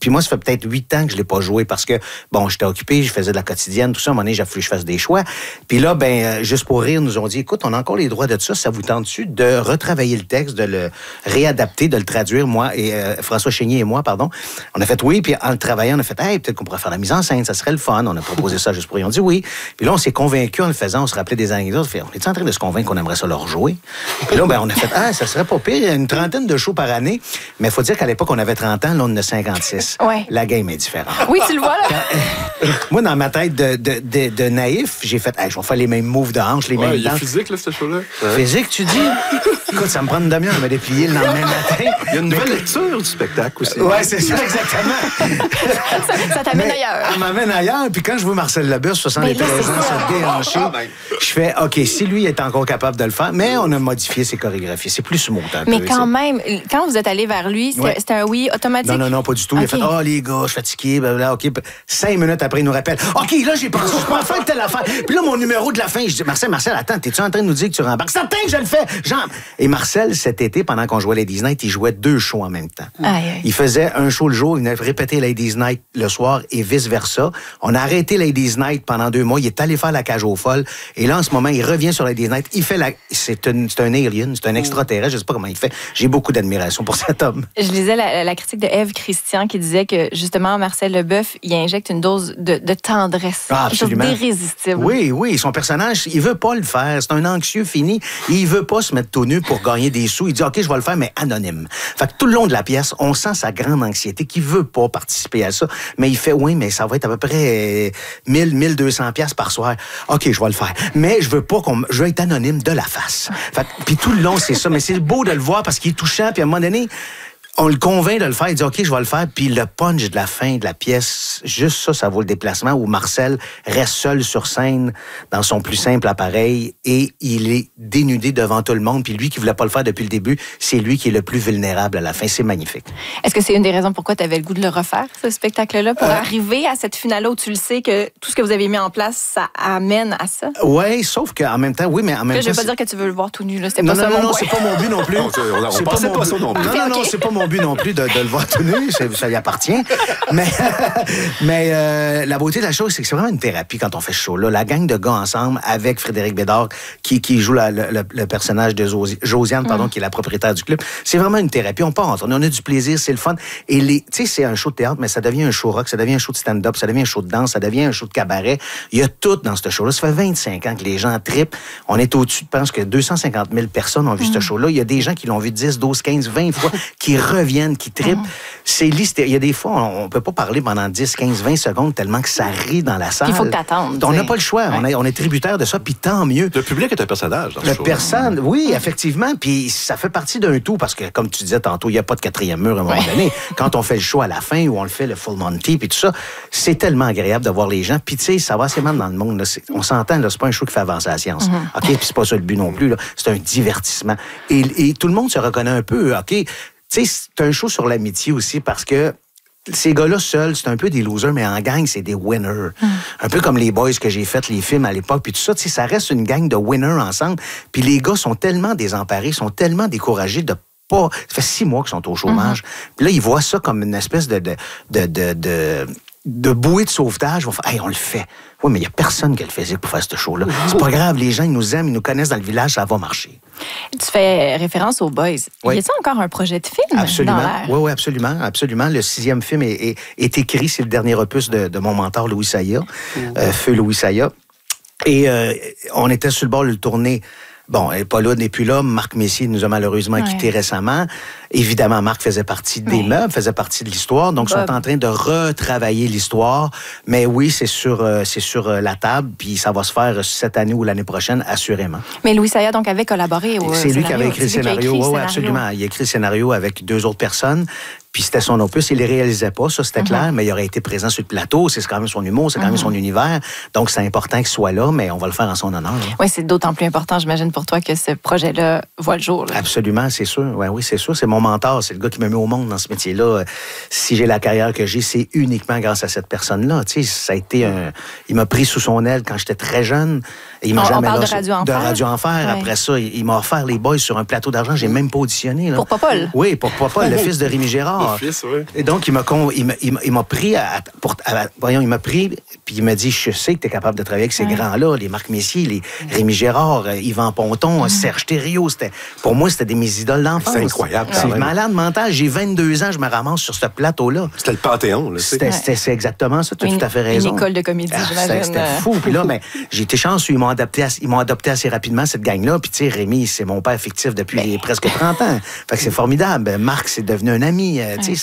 Puis moi, ça fait peut-être 8 ans que je l'ai pas joué parce que, bon, j'étais occupé, je faisais de la quotidienne, tout ça. À un moment donné, j'ai fallu que je fasse des choix. Puis là, juste pour rire, nous ont dit, écoute, on a encore les droits de ça. Ça vous tente-tu de retravailler le texte, de le réadapter, de le traduire, moi et François Chénier et moi, pardon. On a fait oui, puis en le travaillant, on a fait, hey, peut-être qu'on pourrait faire la mise en scène, ça serait le fun. On a proposé ça juste pour rire. On dit oui. Puis là, on s'est convaincus en le faisant, on se rappelait des anecdotes. On est en train de se convaincre qu'on aimerait ça leur jouer. Puis là, on a fait, ça serait pas pire. Il y a une trentaine de shows par année. Mais il faut dire qu'à l'époque, on avait 30 ans, là, on en a 56. Ouais. La game est différente. Oui, tu le vois, là. Moi, dans ma tête de naïf, j'ai fait, je vais faire les mêmes moves de hanche, les mêmes Il y a danses. physique, là, ce show-là. Physique, tu dis? Écoute, ça me prend une demi-heure à me déplier le lendemain matin. Il y a une nouvelle lecture du spectacle aussi. Oui, c'est ça, exactement. Ça t'amène ailleurs. Ça m'amène ailleurs. Puis quand je vois Marcel Leboeuf, 73 ans, se déhancher, je fais, OK, si lui est encore capable de le faire, mais on a modifié ses chorégraphies. C'est plus smooth un peu. Mais quand même, quand vous êtes allé vers lui, c'était un oui automatique? Non, pas du tout. Il a fait, les gars, je suis fatigué, blablabla, OK. 5 minutes après, il nous rappelle, OK, là, j'ai pensé, je peux en faire telle affaire. Puis là, mon numéro de la fin, je dis, Marcel, attends, t'es-tu en train de nous dire que tu rembarques? Certain que je le fais! Genre. Et Marcel, cet été, pendant qu'on jouait Ladies Night, il jouait 2 shows en même temps. Aïe. Il faisait un show le jour, il venait répéter Ladies Night le soir et vice-versa. On a arrêté Ladies Night pendant 2 mois. Il est allé faire la cage aux folles. Et là, en ce moment, il revient sur Ladies Night. Il fait c'est un alien, c'est un extraterrestre. Je sais pas comment il fait. J'ai beaucoup d'admiration pour cet homme. Je lisais la critique de Ève Christian qui disait que, justement, Marcel Leboeuf, il injecte une dose de tendresse. Absolument. D'irrésistible. Oui. Son personnage, il veut pas le faire. C'est un anxieux fini. Il veut pas se mettre tout nu pour gagner des sous. Il dit, OK, je vais le faire, mais anonyme. Fait que tout le long de la pièce, on sent sa grande anxiété qu'il veut pas participer à ça. Mais il fait, oui, mais ça va être à peu près 1200 pièces par soir. OK, je vais le faire. Mais je veux pas je veux être anonyme de la face. Fait que, puis tout le long, c'est ça. Mais c'est beau de le voir parce qu'il est touchant. Puis à un moment donné, on le convainc de le faire. Il dit, OK, je vais le faire. Puis le punch de la fin de la pièce, juste ça vaut le déplacement où Marcel reste seul sur scène dans son plus simple appareil et il est dénudé devant tout le monde. Puis lui qui voulait pas le faire depuis le début, c'est lui qui est le plus vulnérable à la fin. C'est magnifique. Est-ce que c'est une des raisons pourquoi tu avais le goût de le refaire, ce spectacle-là, pour arriver à cette finale-là où tu le sais que tout ce que vous avez mis en place, ça amène à ça? Oui, sauf qu'en même temps, oui, mais en même temps... Je veux pas dire que tu veux le voir tout nu, là. C'était pas non, ça non, c'est pas mon but non plus. On pensait pas ça non plus. Non, c'est pas mon but non plus de le voir tout nu, ça y appartient. Mais la beauté de la chose, c'est que c'est vraiment une thérapie quand on fait ce show-là. La gang de gars ensemble, avec Frédéric Bédard, qui joue le personnage de Josiane, qui est la propriétaire du club. C'est vraiment une thérapie. On part, on a du plaisir, c'est le fun. Et tu sais, c'est un show de théâtre, mais ça devient un show rock, ça devient un show de stand-up, ça devient un show de danse, ça devient un show de cabaret. Il y a tout dans ce show-là. Ça fait 25 ans que les gens trippent. On est au-dessus, je pense que 250 000 personnes ont vu ce show-là. Il y a des gens qui l'ont vu 10, 12, 15, 20 fois, qui reviennent, qui trippent. C'est il y a des fois, on peut pas parler pendant 10, 15, 20 secondes tellement que ça rit dans la salle. Il faut que t'attendes. On n'a pas le choix. Ouais. On est tributaire de ça, puis tant mieux. Le public est un personnage dans ce show. Oui, effectivement. Puis ça fait partie d'un tout parce que, comme tu disais tantôt, il n'y a pas de quatrième mur à un moment donné. Quand on fait le show à la fin ou on le fait le full Monty, puis tout ça, c'est tellement agréable de voir les gens. Puis tu sais, ça va assez mal dans le monde. Là. On s'entend, là, c'est pas un show qui fait avancer la science. OK, puis c'est pas ça le but non plus. Là. C'est un divertissement. Et tout le monde se reconnaît un peu. OK, tu sais, c'est un show sur l'amitié aussi parce que ces gars-là seuls, c'est un peu des losers, mais en gang, c'est des winners. Un peu comme les boys que j'ai fait, les films à l'époque, puis tout ça, tu sais, ça reste une gang de winners ensemble. Puis les gars sont tellement désemparés, sont tellement découragés de pas... Ça fait 6 mois qu'ils sont au chômage. Puis là, ils voient ça comme une espèce de bouée de sauvetage. Ils vont faire, hey, on le fait. Oui, mais il n'y a personne qui a le physique pour faire ce show-là. C'est pas grave, les gens, ils nous aiment, ils nous connaissent dans le village, ça va marcher. Tu fais référence aux Boys. Oui. Y a-t-il encore un projet de film? Absolument. Oui, absolument. Le 6e film est écrit. C'est le dernier opus de mon mentor, Louis Saya, Feu Louis Saya. Et on était sur le bord de le tourner. Bon, Paul n'est plus là. Marc Messier nous a malheureusement quittés récemment. Évidemment, Marc faisait partie des meubles, faisait partie de l'histoire. Donc, ils sont en train de retravailler l'histoire. Mais oui, c'est sur la table. Puis ça va se faire cette année ou l'année prochaine, assurément. Mais Louis Saya, donc, avait collaboré au C'est lui qui avait écrit le scénario. Oui, absolument. Il a écrit le scénario avec 2 autres personnes. Puis c'était son opus, il ne les réalisait pas, ça c'était clair, mais il aurait été présent sur le plateau, c'est quand même son humour, c'est quand même son univers, donc c'est important qu'il soit là, mais on va le faire en son honneur. Là. Oui, c'est d'autant plus important, j'imagine, pour toi que ce projet-là voit le jour. Là. Absolument, c'est sûr. Oui, c'est sûr, c'est mon mentor, c'est le gars qui m'a mis au monde dans ce métier-là. Si j'ai la carrière que j'ai, c'est uniquement grâce à cette personne-là. Tu sais, ça a été il m'a pris sous son aile quand j'étais très jeune. Et il m'a jamais parle de Radio Enfer. Après ça, il m'a offert les Boys sur un plateau d'argent, j'ai même pas auditionné. Là. Pour Popol? Oui, pour Popol, le fils de Rémi Gérard. Girard. Fils, oui. Et donc, il m'a pris, il m'a pris, puis il m'a dit, je sais que tu es capable de travailler avec ces grands-là, les Marc Messier, les Rémi Girard, Yvan Ponton, Serge Thériault. Pour moi, c'était mes idoles d'enfance. C'est incroyable. C'est malade mental. J'ai 22 ans, je me ramasse sur ce plateau-là. C'était le Panthéon, là. C'est exactement ça, tu as tout à fait raison. Une école de comédie, j'imagine. C'était fou. Puis là, j'ai été chanceux, ils m'ont adopté assez rapidement, cette gang-là. Puis tu sais, Rémi, c'est mon père fictif depuis presque 30 ans. Fait que c'est formidable. Marc, c'est devenu un ami. Tu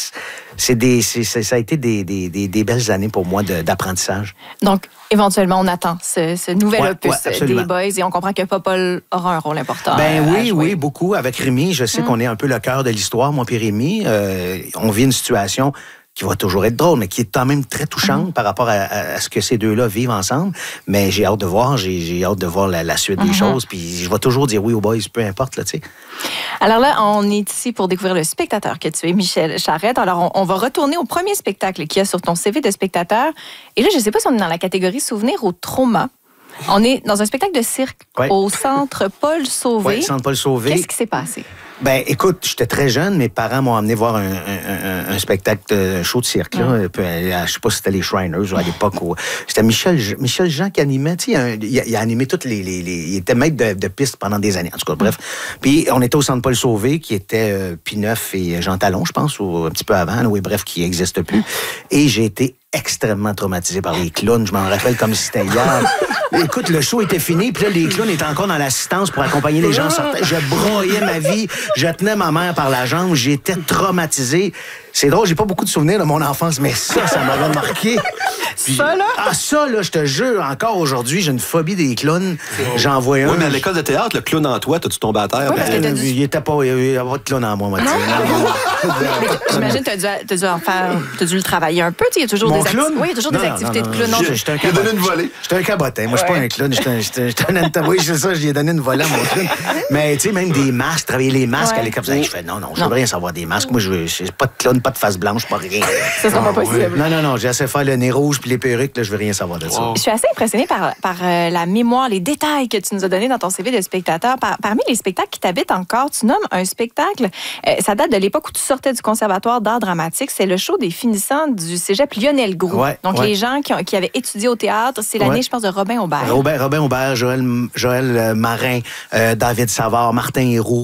sais, ça a été des belles années pour moi d'apprentissage. Donc, éventuellement, on attend ce nouvel opus des Boys et on comprend que Popol aura un rôle important. Oui, beaucoup. Avec Rémi, je sais qu'on est un peu le cœur de l'histoire, moi et Rémi. On vit une situation qui va toujours être drôle, mais qui est quand même très touchante par rapport à ce que ces deux-là vivent ensemble. Mais j'ai hâte de voir, j'ai hâte de voir la suite des choses. Puis je vais toujours dire oui aux Boys, peu importe, là, tu sais. Alors là, on est ici pour découvrir le spectateur que tu es, Michel Charette. Alors, on va retourner au premier spectacle qu'il y a sur ton CV de spectateur. Et là, je ne sais pas si on est dans la catégorie souvenir ou trauma. On est dans un spectacle de cirque au Centre Paul Sauvé. Oui, Centre Paul Sauvé. Qu'est-ce qui s'est passé? Ben, écoute, j'étais très jeune. Mes parents m'ont amené voir un spectacle de show de cirque. Là. Je sais pas si c'était les Shriners ou à l'époque où c'était Michel Jean qui animait. Tu sais, il a animé toutes il était maître de piste pendant des années. En tout cas, bref. Puis on était au Centre Paul Sauvé, qui était Pineuf et Jean Talon, je pense, ou un petit peu avant. Oui, bref, qui n'existe plus. Et j'ai été extrêmement traumatisé par les clowns. Je m'en rappelle comme si c'était hier. Écoute, le show était fini, puis là, les clowns étaient encore dans l'assistance pour accompagner les gens sortant. Je broyais ma vie, je tenais ma mère par la jambe, j'étais traumatisé. C'est drôle, j'ai pas beaucoup de souvenirs de mon enfance, mais ça m'avait marqué. Puis, ça, là? Ça, là, je te jure, encore aujourd'hui, j'ai une phobie des clowns. J'en vois un. Oui, mais à l'école de théâtre, le clown en toi, t'as-tu tombé à terre? Il n'y avait pas de clown en moi, J'imagine que t'as dû le travailler un peu. Il y a toujours des activités de clown. J'étais un cabotin. Moi, je suis pas un clown. Oui, c'est ça, je lui ai donné une volée à mon clown. Mais, tu sais, même des masques, travailler les masques à l'école. Je fais non, je veux rien savoir des masques. Moi, je veux pas de clown, pas de face blanche, pas rien. Ça sera pas possible. Non, j'ai assez fait le nez rouge puis les perruques, là, je veux rien savoir de ça. Je suis assez impressionnée par la mémoire, les détails que tu nous as donnés dans ton CV de spectateur. Parmi les spectacles qui t'habitent encore, tu nommes un spectacle, ça date de l'époque où tu sortais du Conservatoire d'art dramatique, c'est le show des finissants du cégep Lionel Groulx. Donc, les gens qui avaient étudié au théâtre, c'est l'année, je pense, de Robin Aubert. Robin Aubert, Joël Marin, David Savard, Martin Héroux.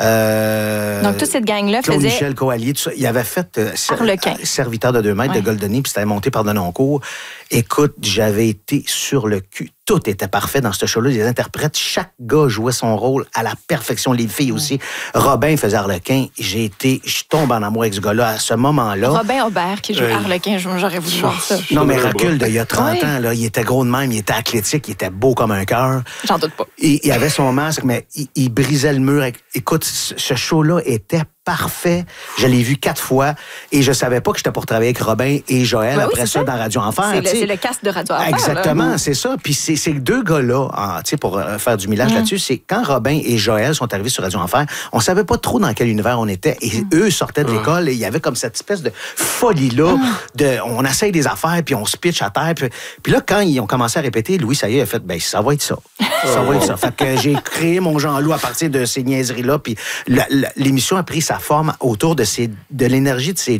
Donc, toute cette gang-là Claude faisait... Michel Coallier, tout ça. Il avait fait Arlequin. Serviteur de 2 mètres de Goldoni, puis c'était monté par Denoncourt. Écoute, j'avais été sur le cul. Tout était parfait dans ce show-là. Les interprètes, chaque gars jouait son rôle à la perfection. Les filles aussi. Robin faisait Arlequin. Je tombe en amour avec ce gars-là à ce moment-là. Robin Aubert qui joue Arlequin, j'aurais voulu voir ça. Non, mais recule d'il y a 30 ans. Là, il était gros de même, il était athlétique, il était beau comme un cœur. J'en doute pas. Il avait son masque, mais il brisait le mur. Écoute, ce show-là était parfait. Je l'ai vu 4 fois et je savais pas que j'étais pour travailler avec Robin et Joël après ça dans Radio Enfer. C'est le cast de Radio Enfer. Exactement, c'est ça. Puis ces 2 gars-là, pour faire du millage là-dessus, c'est quand Robin et Joël sont arrivés sur Radio Enfer, on savait pas trop dans quel univers on était et eux sortaient de l'école et il y avait comme cette espèce de folie-là on essaye des affaires puis on se pitch à terre. Puis là, quand ils ont commencé à répéter, Louis, ça y est, a fait, ça va être ça. Ça va être ça. Fait que j'ai créé mon Jean-Loup à partir de ces niaiseries-là puis l'émission a pris sa forme autour de l'énergie de ces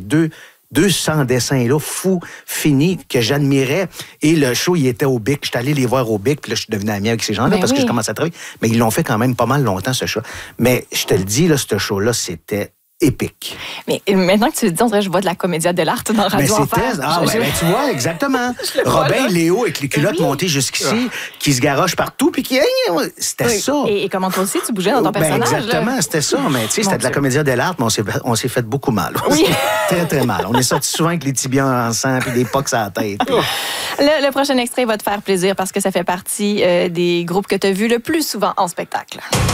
200 dessins-là, fous, finis, que j'admirais. Et le show, il était au BIC. J'étais allé les voir au BIC, puis là, je suis devenu ami avec ces gens-là parce que je commençais à travailler. Mais ils l'ont fait quand même pas mal longtemps, ce show. Mais je te le dis, là, ce show-là, c'était épique. Mais maintenant que tu le dis, on dirait que je vois de la comédia de l'art dans Radio Enfer. Tu vois, exactement. Robin, Léo, avec les culottes montées jusqu'ici, qui se garochent partout, puis qui... C'était ça. Et comment toi aussi, tu bougeais dans ton personnage? Exactement, c'était ça. Mais tu sais, c'était de la comédia de l'art, mais on s'est fait beaucoup mal. Oui. Très, très mal. On est sortis souvent avec les tibias en sang, puis des pocs à la tête. Le prochain extrait va te faire plaisir parce que ça fait partie des groupes que tu as vus le plus souvent en spectacle.